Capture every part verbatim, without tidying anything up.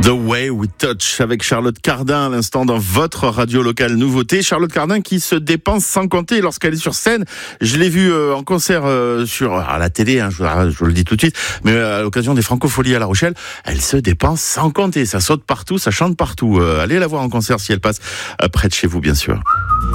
The Way We Touch avec Charlotte Cardin à l'instant dans votre radio locale nouveauté. Charlotte Cardin qui se dépense sans compter lorsqu'elle est sur scène. Je l'ai vue euh, en concert euh, sur à la télé, hein, je, je vous le dis tout de suite, mais à l'occasion des Francopholies à La Rochelle, elle se dépense sans compter. Ça saute partout, ça chante partout. Euh, allez la voir en concert si elle passe euh, près de chez vous, bien sûr.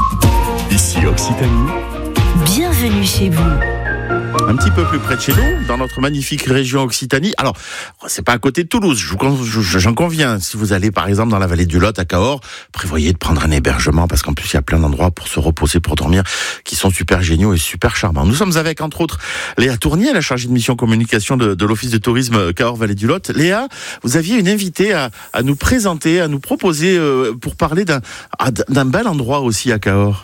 Ici Occitanie. Bienvenue chez vous. Un petit peu plus près de chez nous, dans notre magnifique région Occitanie. Alors, c'est pas à côté de Toulouse, je vous, j'en conviens. Si vous allez par exemple dans la vallée du Lot, à Cahors, prévoyez de prendre un hébergement, parce qu'en plus il y a plein d'endroits pour se reposer, pour dormir, qui sont super géniaux et super charmants. Nous sommes avec, entre autres, Léa Tournier, la chargée de mission communication de, de l'Office de tourisme Cahors-Vallée du Lot. Léa, vous aviez une invitée à, à nous présenter, à nous proposer, euh, pour parler d'un, d'un bel endroit aussi à Cahors.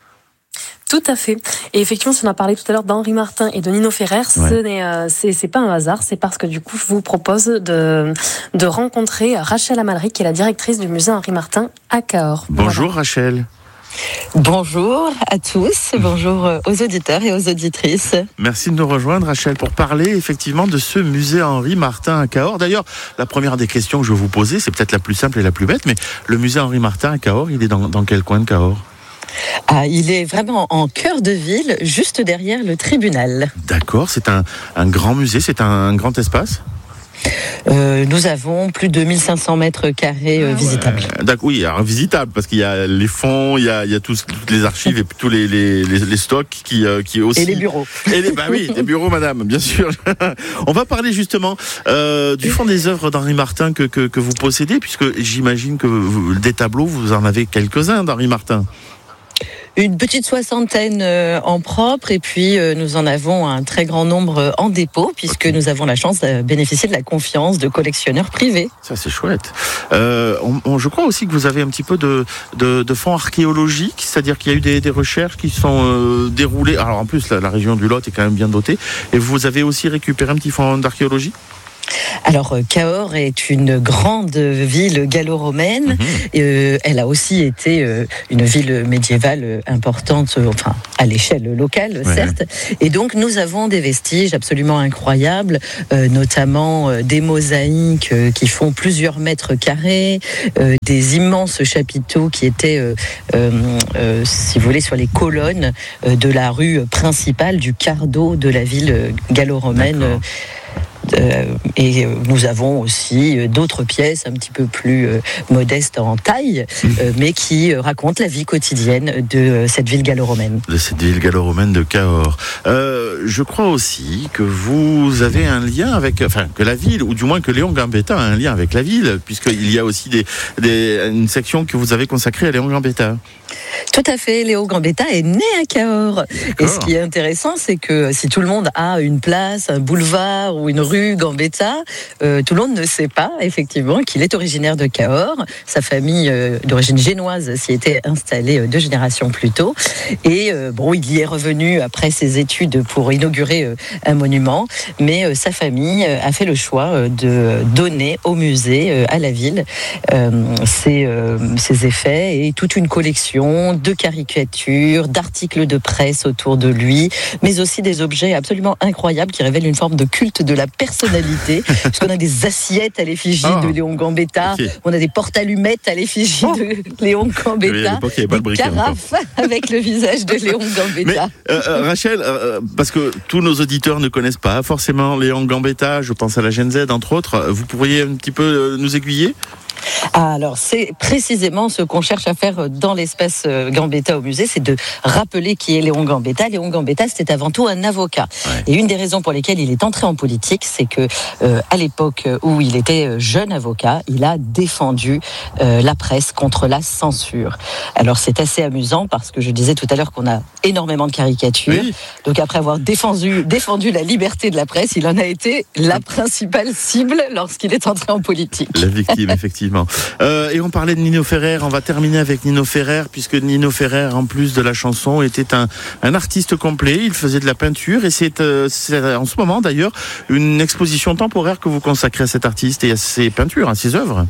Tout à fait. Et effectivement, si on a parlé tout à l'heure d'Henri Martin et de Nino Ferrer, ouais. ce n'est euh, c'est, c'est pas un hasard, c'est parce que du coup, je vous propose de, de rencontrer Rachel Amalric, qui est la directrice du musée Henri Martin à Cahors. Bonjour voilà. Rachel. Bonjour à tous, bonjour aux auditeurs et aux auditrices. Merci de nous rejoindre Rachel pour parler effectivement de ce musée Henri Martin à Cahors. D'ailleurs, la première des questions que je vais vous poser, c'est peut-être la plus simple et la plus bête, mais le musée Henri Martin à Cahors, il est dans, dans quel coin de Cahors ? Ah, il est vraiment en cœur de ville, juste derrière le tribunal. D'accord, c'est un, un grand musée, c'est un, un grand espace ? Euh, nous avons plus de mille cinq cents mètres carrés euh, visitables. Ouais, d'accord, oui, alors visitables, parce qu'il y a les fonds, il y a, il y a tous, toutes les archives et tous les, les, les, les stocks qui, euh, qui aussi... Et les bureaux. Et les, bah oui, les bureaux, madame, bien sûr. On va parler justement euh, du fond des œuvres d'Henri Martin que, que, que vous possédez, puisque j'imagine que vous, des tableaux, vous en avez quelques-uns d'Henri Martin. Une petite soixantaine euh, en propre, et puis euh, nous en avons un très grand nombre en dépôt, puisque nous avons la chance de bénéficier de la confiance de collectionneurs privés. Ça, c'est chouette. Euh, on, on, je crois aussi que vous avez un petit peu de, de, de fonds archéologiques, c'est-à-dire qu'il y a eu des, des recherches qui sont euh, déroulées. Alors en plus, la, la région du Lot est quand même bien dotée. Et vous avez aussi récupéré un petit fonds d'archéologie ? Alors, Cahors est une grande ville gallo-romaine. Mmh. Euh, elle a aussi été euh, une ville médiévale importante, euh, enfin, à l'échelle locale, ouais. certes. Et donc, nous avons des vestiges absolument incroyables, euh, notamment euh, des mosaïques euh, qui font plusieurs mètres carrés, euh, des immenses chapiteaux qui étaient, euh, euh, euh, si vous voulez, sur les colonnes euh, de la rue principale du quart d'eau de la ville gallo-romaine. D'accord. Euh, et euh, nous avons aussi euh, d'autres pièces un petit peu plus euh, modestes en taille, euh, mais qui euh, racontent la vie quotidienne de euh, cette ville gallo-romaine. De cette ville gallo-romaine de Cahors. Euh, je crois aussi que vous avez un lien avec, enfin, que la ville, ou du moins que Léon Gambetta a un lien avec la ville, puisqu'il y a aussi des, des, une section que vous avez consacrée à Léon Gambetta. Tout à fait, Léon Gambetta est né à Cahors. D'accord. Et ce qui est intéressant, c'est que si tout le monde a une place, un boulevard ou une rue Gambetta, euh, tout le monde ne sait pas, effectivement, qu'il est originaire de Cahors. Sa famille euh, d'origine génoise s'y était installée euh, deux générations plus tôt. Et euh, bon, il y est revenu après ses études pour inaugurer euh, un monument. Mais euh, sa famille euh, a fait le choix euh, de donner au musée, euh, à la ville, euh, ses, euh, ses effets et toute une collection de caricatures, d'articles de presse autour de lui, mais aussi des objets absolument incroyables qui révèlent une forme de culte de la personnalité. Parce qu'on a des assiettes à l'effigie oh. de Léon Gambetta, okay. on a des porte-allumettes à l'effigie oh. de Léon Gambetta, oui, des le carafes avec le visage de Léon Gambetta. Mais, euh, euh, Rachel, euh, parce que tous nos auditeurs ne connaissent pas forcément Léon Gambetta, je pense à la Gen Z entre autres, vous pourriez un petit peu nous aiguiller ? Alors, c'est précisément ce qu'on cherche à faire dans l'espace Gambetta au musée, c'est de rappeler qui est Léon Gambetta. Léon Gambetta, c'était avant tout un avocat. Ouais. Et une des raisons pour lesquelles il est entré en politique, c'est que euh, à l'époque où il était jeune avocat, il a défendu euh, la presse contre la censure. Alors, c'est assez amusant parce que je disais tout à l'heure qu'on a énormément de caricatures. Oui. Donc, après avoir défendu, défendu la liberté de la presse, il en a été la principale cible lorsqu'il est entré en politique. La victime, effectivement. Euh, et on parlait de Nino Ferrer, on va terminer avec Nino Ferrer, puisque Nino Ferrer, en plus de la chanson, était un, un artiste complet, il faisait de la peinture, et c'est, euh, c'est en ce moment d'ailleurs une exposition temporaire que vous consacrez à cet artiste et à ses peintures, à ses œuvres.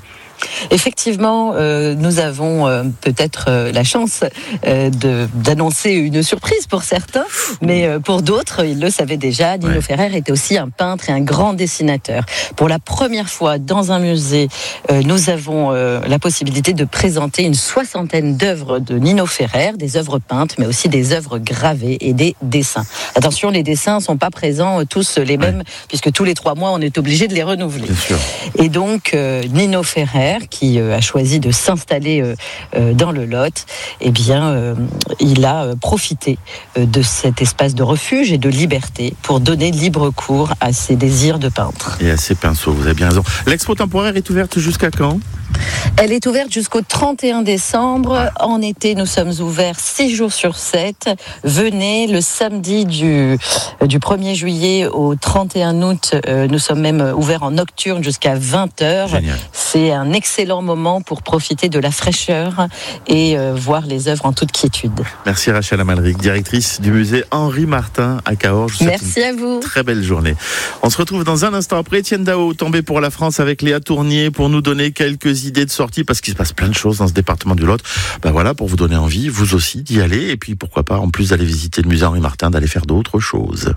Effectivement, euh, nous avons euh, peut-être euh, la chance euh, de, d'annoncer une surprise pour certains, mais euh, pour d'autres, ils le savaient déjà, Nino ouais. Ferrer était aussi un peintre et un grand dessinateur. Pour la première fois dans un musée, euh, nous avons euh, la possibilité de présenter une soixantaine d'œuvres de Nino Ferrer, des œuvres peintes, mais aussi des œuvres gravées et des dessins. Attention, les dessins ne sont pas présents euh, tous les mêmes, ouais. puisque tous les trois mois, on est obligé de les renouveler. Bien sûr. Et donc, euh, Nino Ferrer, qui euh, a choisi de s'installer euh, euh, dans le Lot, eh bien, euh, il a euh, profité euh, de cet espace de refuge et de liberté pour donner libre cours à ses désirs de peintre. Et à ses pinceaux, vous avez bien raison. L'expo temporaire est ouverte jusqu'à quand ? Elle est ouverte jusqu'au trente et un décembre. En été, nous sommes ouverts six jours sur sept. Venez le samedi du, du premier juillet au trente et un août. Euh, nous sommes même ouverts en nocturne jusqu'à vingt heures. Génial. C'est un excellent moment pour profiter de la fraîcheur et euh, voir les œuvres en toute quiétude. Merci Rachel Amalric, directrice du musée Henri Martin à Cahors. Merci à vous. Très belle journée. On se retrouve dans un instant après Étienne Dao, tombé pour la France avec Léa Tournier pour nous donner quelques idées de sortie parce qu'il se passe plein de choses dans ce département du Lot. Ben voilà, pour vous donner envie, vous aussi, d'y aller et puis pourquoi pas, en plus d'aller visiter le musée Henri Martin, d'aller faire d'autres choses.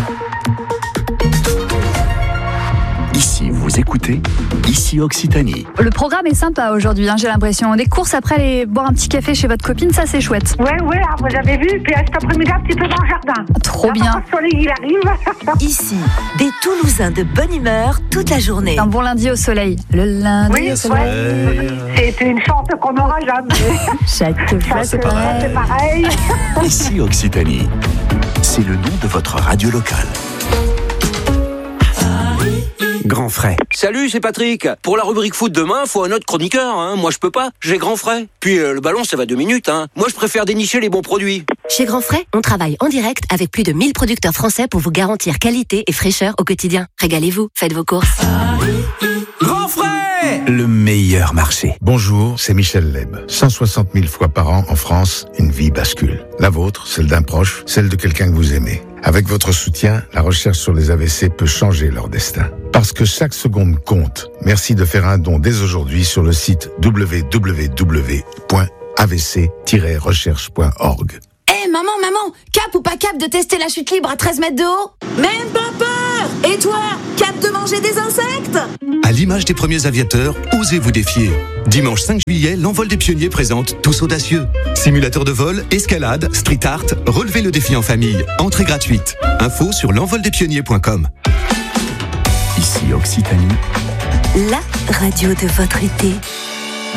Ici, vous écoutez Ici Occitanie. Le programme est sympa aujourd'hui, hein, j'ai l'impression. Des courses après aller boire un petit café chez votre copine, ça c'est chouette. Ouais, ouais, vous avez vu, puis cet après-midi, un petit peu dans le jardin. Trop là, bien. Le soleil, il arrive. Ici, des Toulousains de bonne humeur toute la journée. Un bon lundi au soleil. Le lundi oui, au soleil. Ouais. C'est une chance qu'on n'aura jamais. Chaque fois, c'est pareil. c'est pareil. Ici Occitanie, c'est le nom de votre radio locale. Grand frais. Salut, c'est Patrick. Pour la rubrique foot demain, faut un autre chroniqueur. Hein. Moi, je peux pas. J'ai Grand frais. Puis euh, le ballon, ça va deux minutes. Hein. Moi, je préfère dénicher les bons produits. Chez Grand frais, on travaille en direct avec plus de mille producteurs français pour vous garantir qualité et fraîcheur au quotidien. Régalez-vous, faites vos courses. Grand frais, le meilleur marché. Bonjour, c'est Michel Leb. cent soixante mille fois par an en France, une vie bascule. La vôtre, celle d'un proche, celle de quelqu'un que vous aimez. Avec votre soutien, la recherche sur les A V C peut changer leur destin. Parce que chaque seconde compte. Merci de faire un don dès aujourd'hui sur le site w w w point a v c tiret recherche point org. Eh hey, maman, maman, cap ou pas cap de tester la chute libre à treize mètres de haut? Même pas peur! Et toi, cap de manger des insectes? À l'image des premiers aviateurs, osez vous défier. Dimanche cinq juillet, l'envol des pionniers présente Tous audacieux. Simulateur de vol, escalade, street art, relevez le défi en famille. Entrée gratuite. Info sur l'envol des pionniers point com. Ici Occitanie. La radio de votre été.